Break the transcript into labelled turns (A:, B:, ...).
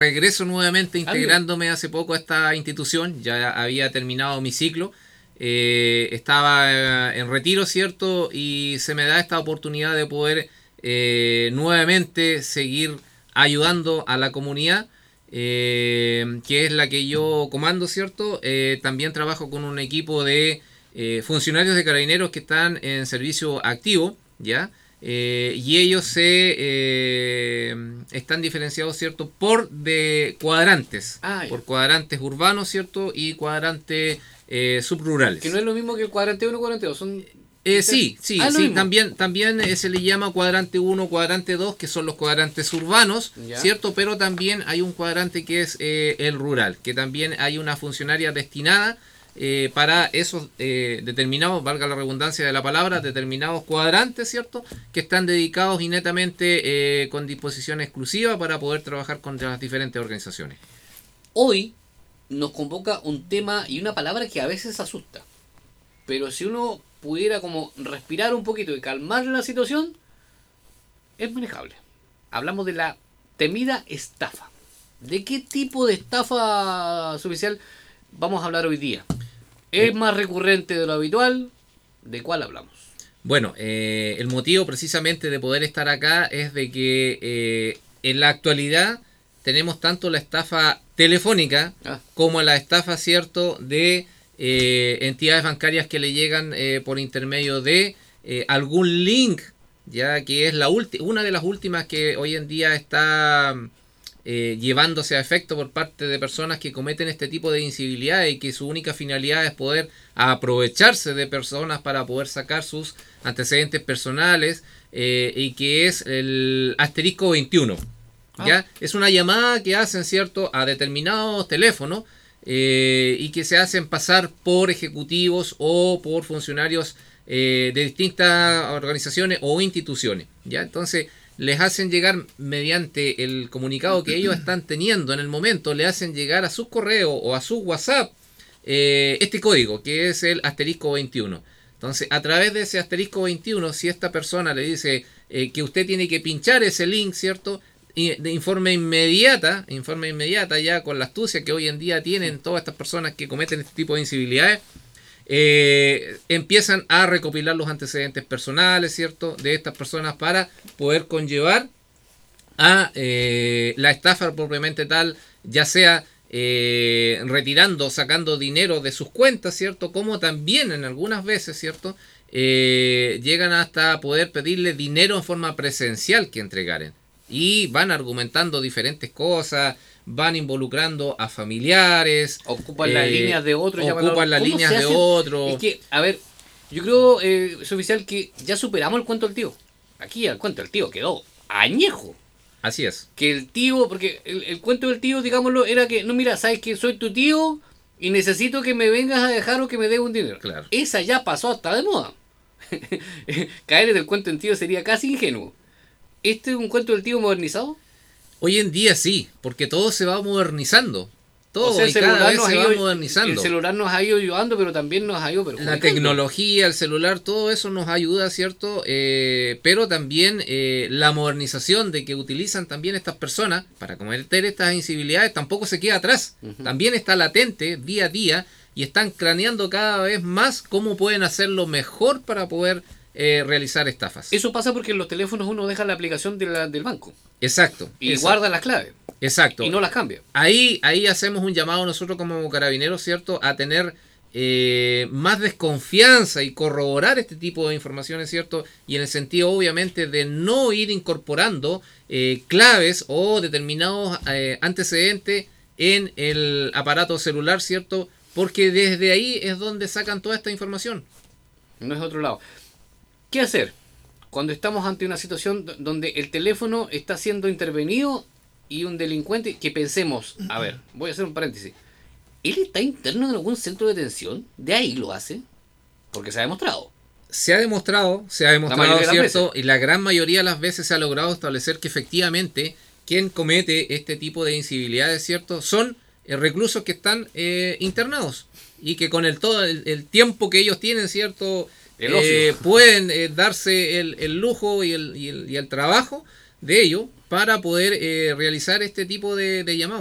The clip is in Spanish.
A: regreso nuevamente integrándome hace poco a esta institución. Ya había terminado mi ciclo. Estaba en retiro, ¿cierto? Y se me da esta oportunidad de poder nuevamente seguir ayudando a la comunidad, que es la que yo comando, ¿cierto? También trabajo con un equipo de funcionarios de carabineros que están en servicio activo, ¿ya? Y ellos están diferenciados, ¿cierto? Por cuadrantes, por cuadrantes urbanos, ¿cierto? Y cuadrantes subrurales.
B: Que no es lo mismo que el cuadrante 1 y cuadrante 2, son...
A: Sí, también se le llama cuadrante 1, cuadrante 2, que son los cuadrantes urbanos, ¿ya? ¿Cierto? Pero también hay un cuadrante que es el rural, que también hay una funcionaria destinada para esos determinados, valga la redundancia de la palabra, determinados cuadrantes, ¿cierto? Que están dedicados y netamente con disposición exclusiva para poder trabajar con las diferentes organizaciones.
B: Hoy nos convoca un tema y una palabra que a veces asusta, pero si uno pudiera como respirar un poquito y calmar la situación, es manejable. Hablamos de la temida estafa. ¿De qué tipo de estafa, suboficial, vamos a hablar hoy día? ¿Es más recurrente de lo habitual? ¿De cuál hablamos?
A: Bueno, el motivo precisamente de poder estar acá es de que en la actualidad tenemos tanto la estafa telefónica como la estafa, ¿cierto?, de entidades bancarias que le llegan por intermedio de algún link, ya que es una de las últimas que hoy en día está llevándose a efecto por parte de personas que cometen este tipo de incivilidades y que su única finalidad es poder aprovecharse de personas para poder sacar sus antecedentes personales, y que es el asterisco 21. ¿Ya? Es una llamada que hacen, ¿cierto?, a determinados teléfonos y que se hacen pasar por ejecutivos o por funcionarios de distintas organizaciones o instituciones, ¿ya? Entonces les hacen llegar mediante el comunicado que ellos están teniendo en el momento, le hacen llegar a sus correos o a su WhatsApp este código que es el asterisco 21. Entonces, a través de ese asterisco 21, si esta persona le dice que usted tiene que pinchar ese link, ¿cierto?, de forma inmediata, ya con la astucia que hoy en día tienen todas estas personas que cometen este tipo de incivilidades, empiezan a recopilar los antecedentes personales, ¿cierto?, de estas personas para poder conllevar a la estafa propiamente tal, ya sea retirando, sacando dinero de sus cuentas, ¿cierto?, como también en algunas veces, ¿cierto?, llegan hasta poder pedirle dinero en forma presencial que entregaren. Y van argumentando diferentes cosas, van involucrando a familiares.
B: Ocupan las líneas de otros.
A: Otro.
B: Es que, a ver, yo creo, suboficial, que ya superamos el cuento del tío. Aquí el cuento del tío quedó añejo.
A: Así es.
B: Que el tío, porque el cuento del tío, digámoslo, era que, no, mira, sabes que soy tu tío y necesito que me vengas a dejar o que me dé un dinero.
A: Claro.
B: Esa ya pasó hasta de moda. Caer en el cuento del tío sería casi ingenuo. ¿Este es un cuento del tío modernizado?
A: Hoy en día sí, porque todo se va modernizando. Todo,
B: o sea,
A: y cada vez se va modernizando.
B: El celular nos ha ido ayudando, pero también nos ha ido perjudicando.
A: La tecnología, el celular, todo eso nos ayuda, ¿cierto? Pero también la modernización de que utilizan también estas personas para cometer estas incivilidades tampoco se queda atrás. También está latente día a día y están craneando cada vez más cómo pueden hacerlo mejor para poder realizar estafas.
B: Eso pasa porque en los teléfonos uno deja la aplicación del banco.
A: Exacto.
B: Y guarda las claves.
A: Exacto.
B: Y no las cambia.
A: Ahí hacemos un llamado nosotros como carabineros, ¿cierto?, a tener más desconfianza y corroborar este tipo de informaciones, ¿cierto? Y en el sentido, obviamente, de no ir incorporando claves o determinados antecedentes en el aparato celular, ¿cierto? Porque desde ahí es donde sacan toda esta información.
B: No es de otro lado. ¿Qué hacer cuando estamos ante una situación donde el teléfono está siendo intervenido y un delincuente, que pensemos, a ver, voy a hacer un paréntesis, ¿él está interno en algún centro de detención? ¿De ahí lo hace? Porque se ha demostrado.
A: Se ha demostrado, ¿cierto? Y la gran mayoría de las veces se ha logrado establecer que efectivamente quien comete este tipo de incivilidades, ¿cierto?, son reclusos que están internados y que con todo el tiempo que ellos tienen, ¿cierto?, pueden darse el lujo y el trabajo de ello para poder realizar este tipo de llamados.